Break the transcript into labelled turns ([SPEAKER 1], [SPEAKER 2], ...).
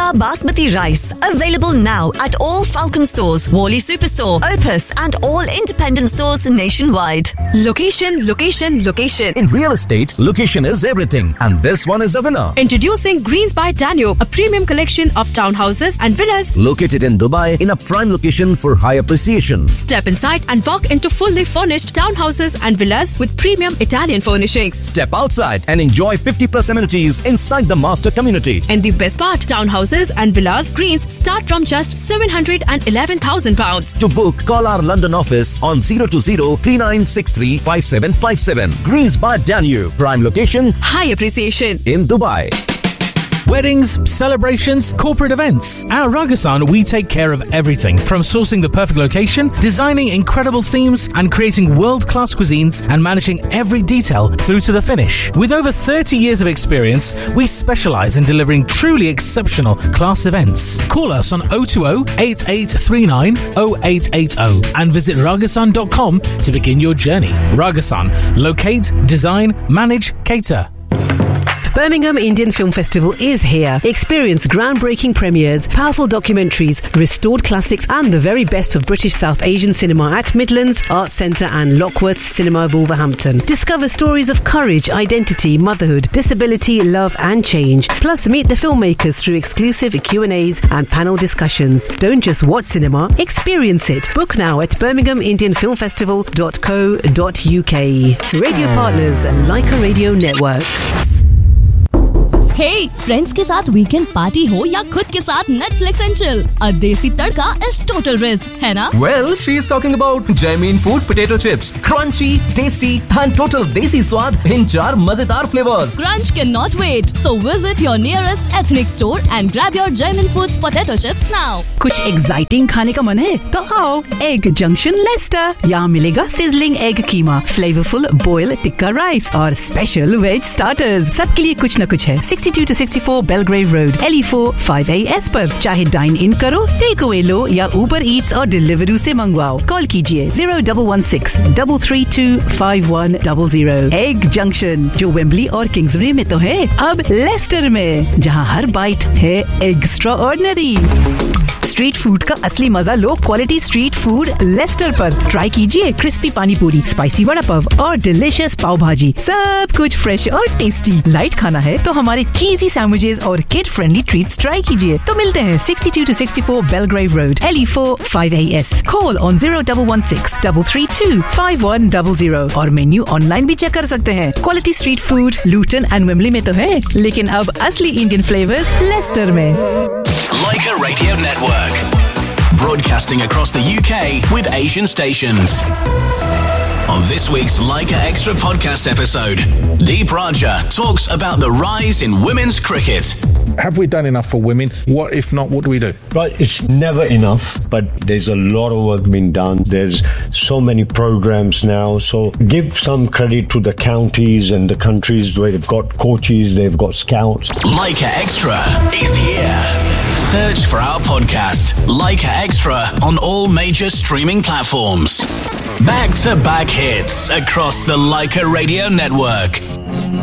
[SPEAKER 1] Ultra Basmati rice. Available now at all Falcon stores, Wally Superstore, Opus and all independent stores nationwide.
[SPEAKER 2] Location, location, location.
[SPEAKER 3] In real estate, location is everything. And this one is the winner.
[SPEAKER 2] Introducing Greens by Danube, a premium collection of townhouses and villas.
[SPEAKER 3] Located in Dubai in a prime location for high appreciation.
[SPEAKER 2] Step inside and walk into fully furnished townhouses and villas with premium Italian furnishings.
[SPEAKER 3] Step outside and enjoy 50+ amenities inside the master community.
[SPEAKER 2] And the best part, townhouses and villas Greens start from just £711,000.
[SPEAKER 3] To book, call our London office on 020-3963-5757. Greens by Danube. Prime location,
[SPEAKER 2] high appreciation
[SPEAKER 3] in Dubai.
[SPEAKER 4] Weddings, celebrations, corporate events. At Ragasan, we take care of everything from sourcing the perfect location, designing incredible themes, and creating world-class cuisines and managing every detail through to the finish. With over 30 years of experience, we specialize in delivering truly exceptional class events. Call us on 020-8839-0880 and visit ragasan.com to begin your journey. Ragasan. Locate, design, manage, cater.
[SPEAKER 5] Birmingham Indian Film Festival is here. Experience groundbreaking premieres, powerful documentaries, restored classics and the very best of British South Asian cinema at Midlands, Arts Centre and Lockworth Cinema, Wolverhampton. Discover stories of courage, identity, motherhood, disability, love and change. Plus meet the filmmakers through exclusive Q&As and panel discussions. Don't just watch cinema, experience it. Book now at birminghamindianfilmfestival.co.uk. Radio partners, Leica Radio Network.
[SPEAKER 6] Hey, friends के साथ weekend party हो या खुद के साथ Netflix and chill, a देसी तड़का is total risk, है ना?
[SPEAKER 7] Well, she is talking about Jaimin Food potato chips, crunchy, tasty, and total desi स्वाद in 4 मजेदार flavors.
[SPEAKER 6] Crunch cannot wait, so visit your nearest ethnic store and grab your Jaimin Foods potato chips now.
[SPEAKER 5] कुछ exciting खाने का मन है तो आओ Egg Junction Leicester. यहाँ मिलेगा sizzling egg कीमा, flavorful boiled tikka rice और special veg starters. सबके लिए कुछ न कुछ है. 62 to 64 Belgrave Road, LE4 5AS पर. चाहे डाइन इन करो, टेक अवे लो या Uber Eats और Deliveroo से मंगवाओ. कॉल कीजिए 0116-332-5100. Egg Junction, जो वेम्बली और किंग्सबरी में तो है, अब लेस्टर में, जहाँ हर बाइट है एक्स्ट्राऑर्डिनरी. स्ट्रीट फूड का असली मजा low quality street food Lester पर. ट्राई कीजिए क्रिस्पी पानी पूरी, स्पाइसी वड़ा पाव और डिलीशियस पाव भाजी. सब कुछ फ्रेश और टेस्टी. लाइट खाना है तो हमारे चीजी सैंडविचेस और किड फ्रेंडली ट्रीट्स ट्राई कीजिए. तो मिलते हैं 62 to 64 Belgrave Road, LE4 5AS. Call on 0116-332-5100 और मेन्यू ऑनलाइन भी चेक कर सकते हैं. Quality street food Lutan and Wembley में तो है, लेकिन अब असली इंडियन फ्लेवर्स लेस्टर में.
[SPEAKER 8] Leica Radio Network, broadcasting across the UK with Asian stations. On this week's Leica Extra podcast episode, Deep Raja talks about the rise in women's cricket.
[SPEAKER 9] Have we done enough for women? What if not, what do we do?
[SPEAKER 10] Right, it's never enough, but there's a lot of work being done. There's so many programs now, so give some credit to the counties and the countries where they've got coaches, they've got scouts.
[SPEAKER 8] Leica Extra is here. Search for our podcast, Leica Extra, on all major streaming platforms. Back-to-back hits across the Leica Radio Network.